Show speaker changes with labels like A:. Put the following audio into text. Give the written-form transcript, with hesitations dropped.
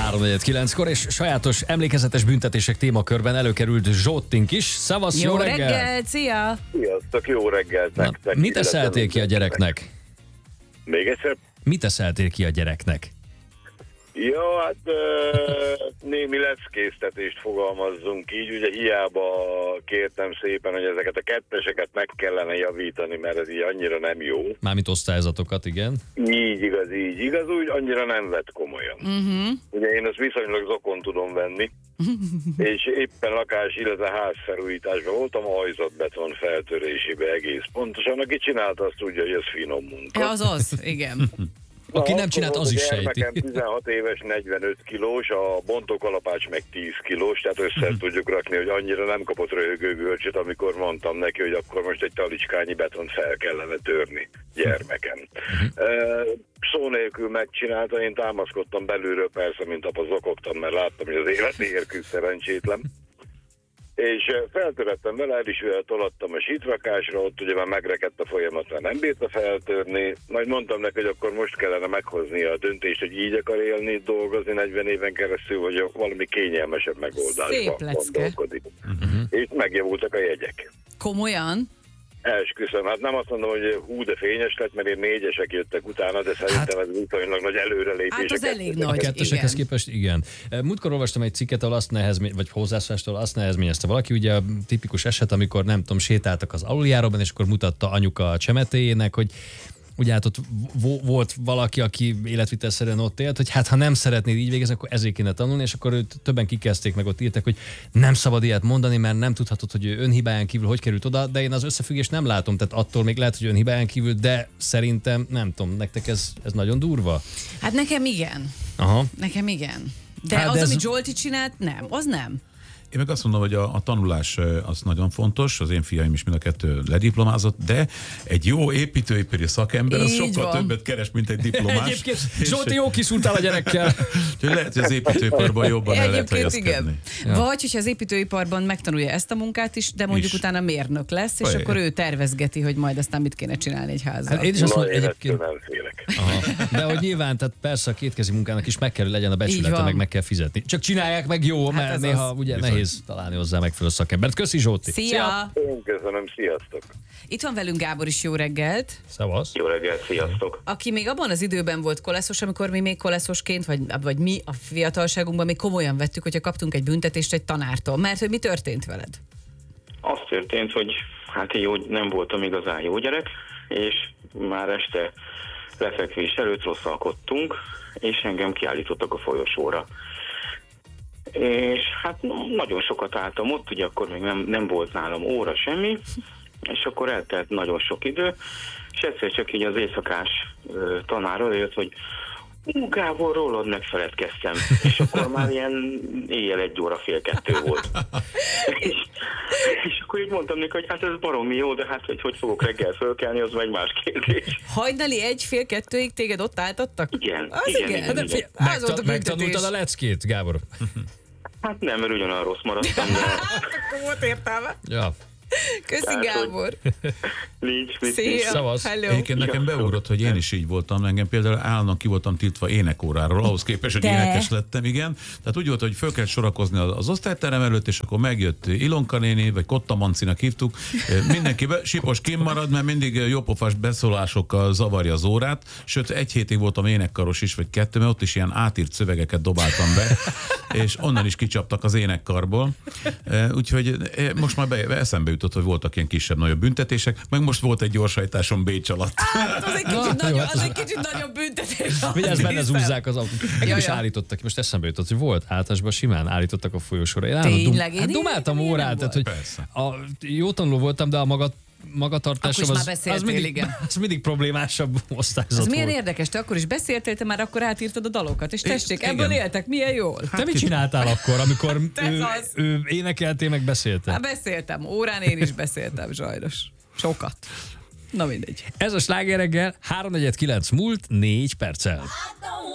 A: 3-4-9-kor, és sajátos emlékezetes büntetések témakörben előkerült Zsóttink is. Szavasz, jó reggel!
B: Szia!
C: Sziasztok, jó reggelt nektek!
A: Mit eszeltél ki a gyereknek?
C: Még egyszer?
A: Mit eszeltél ki a gyereknek?
C: Ja, hát némi leckéztetést fogalmazzunk így, ugye hiába kértem szépen, hogy ezeket a ketteseket meg kellene javítani, mert ez így annyira nem jó.
A: Mármint osztályzatokat, igen.
C: Így igaz, úgy annyira nem vett komolyan. Ugye én azt viszonylag zokon tudom venni, és éppen lakás, illetve házfelújításban voltam, ajzatbeton feltörésébe egész pontosan. Aki csinálta, azt tudja, hogy ez finom munka.
B: Az, igen.
A: Aki nem csinált, az is sejti.
C: 16 éves, 45 kilós, a bontókalapács meg 10 kilós, tehát össze tudjuk rakni, hogy annyira nem kapott röhögőgölcsöt, amikor mondtam neki, hogy akkor most egy talicskányi betont fel kellene törni gyermekem. Szó nélkül megcsinálta, én támaszkodtam belülről persze, mint apa zokogtam, mert láttam, hogy az életéért küzd szerencsétlen. És feltörettem vele, el is tolattam a sítrakásra, ott ugye már megrekedt a folyamat, mert nem bírta feltörni. Majd mondtam neki, hogy akkor most kellene meghozni a döntést, hogy így akar élni, dolgozni 40 éven keresztül, hogy valami kényelmesebb megoldásban gondolkodik. És megjavultak a jegyek.
B: Komolyan?
C: Esküszöm, hát nem azt mondom, hogy hú, de fényes lett, mert én 4-esek jöttek utána, de szerintem ez viszonylag nagy előrelépés.
B: Hát az elég nagy,
A: kettesekhez képest, igen. Múltkor olvastam egy cikket, ahol azt vagy hozzászólástól azt nehezményezte valaki, ugye a tipikus eset, amikor nem tudom, sétáltak az aluljáróban, és akkor mutatta anyuka a csemetéjének, hogy ugye hát ott volt valaki, aki életvitelszerűen ott élt, hogy hát ha nem szeretnéd így végezni, akkor ezért kéne tanulni, és akkor őt többen kikezdték, meg ott írták, hogy nem szabad ilyet mondani, mert nem tudhatod, hogy ő önhibáján kívül hogy került oda, de én az összefüggést nem látom, tehát attól még lehet, hogy önhibáján kívül, de szerintem, nem tudom, nektek ez nagyon durva?
B: Hát nekem igen.
A: Aha.
B: Nekem igen. De
A: Hát
B: az,
A: de ez...
B: amit Zsolti csinált, nem. Az nem.
D: Én meg azt mondom, hogy a tanulás az nagyon fontos, az én fiaim is mind a kettő lediplomázott, de egy jó építőipari szakember az sokkal többet keres, mint egy diplomás.
A: Egyébként Zsolti, jó kiszúrtál a gyerekkel.
D: Úgyhogy lehet, hogy az építőiparban jobban el lehet helyezkedni.
B: Ja. Vagy, hogyha az építőiparban megtanulja ezt a munkát is, de mondjuk utána mérnök lesz, és akkor ő tervezgeti, hogy majd aztán mit kéne csinálni egy házzal.
A: Hát én is azt mondom, egyébként...
C: nem félek.
A: De hogy nyilván, tehát persze a kétkezi munkának is meg kell, hogy legyen a becsülete, meg kell fizetni. Csak csinálják meg jó, mert hát néha ugye nehéz találni hozzá megfelelő szakembert. Köszi, Zsóti!
B: Szia!
C: Én köszönöm, sziasztok!
B: Itt van velünk Gábor is, jó reggelt!
A: Szevasz!
E: Jó reggelt, sziasztok!
B: Aki még abban az időben volt koleszos, amikor mi még koleszosként, vagy mi a fiatalságunkban még komolyan vettük, hogyha kaptunk egy büntetést egy tanártól. Mert hogy mi történt veled?
E: Az történt, hogy hát én nem voltam igazán jó gyerek, és már este lefekvés előtt rosszalkodtunk, és engem kiállítottak a folyosóra. És hát nagyon sokat álltam ott, ugye akkor még nem volt nálam óra, semmi, és akkor eltelt nagyon sok idő, és egyszer csak így az éjszakás tanár jött, hogy Gábor, rólad megfeledkeztem, és akkor már ilyen éjjel 1 óra fél 2 volt. és akkor így mondtam neki, hogy hát ez baromi jó, de hát hogy fogok reggel fölkelni, az meg más kérdés.
B: Hajnali 1 fél 2-ig téged ott álltattak?
E: Igen.
B: Igen.
A: Megtanultad a leckét, Gábor?
E: Hát nem, mert ugyanolyan rossz maradtam, de...
B: Akkor volt értelme.
A: Ja.
B: Köszi, Gábor.
E: Nincs.
B: Szia.
D: Egyébként nekem beugrott, hogy én is így voltam. Engem például állandóan ki voltam tiltva énekóráról, ahhoz képest, hogy énekes lettem, igen. Tehát úgy volt, hogy föl kellett sorakozni az osztályterem előtt, és akkor megjött Ilonka néni, vagy Kotta Mancinak hívtuk. Mindenki Sipos kimarad, mert mindig jópofás beszólásokkal zavarja az órát. Sőt, 1 hétig voltam énekkaros is, vagy 2, mert ott is ilyen átírt szövegeket dobáltam be, és onnan is kicsaptak az énekkarból. Úgyhogy most már eszembe jutott, hogy voltak ilyen kisebb-nagyobb büntetések, meg most volt egy gyorshajtásom Bécs alatt.
B: Az egy kicsit nagyobb büntetés.
A: Vigyázz, benne zúzzák az autót. Engem is állítottak ki, most eszembe jutott, hogy volt általásban simán állítottak a folyosóra.
B: Tényleg?
A: Hát dumáltam órát, tehát hogy jó tanuló voltam, de a magatartásom az mindig problémásabb osztályzat volt.
B: Milyen érdekes, te akkor is beszéltél, te már akkor átírtad a dalokat, és tessék, ebből éltek, milyen jól.
A: Te mit csináltál akkor, amikor ő énekeltél, meg beszéltél?
B: Hát beszéltem, órán én is beszéltem, sajnos. Sokat. Na mindegy.
A: Ez a Sláger reggel, 3-4-9 múlt 4 perccel.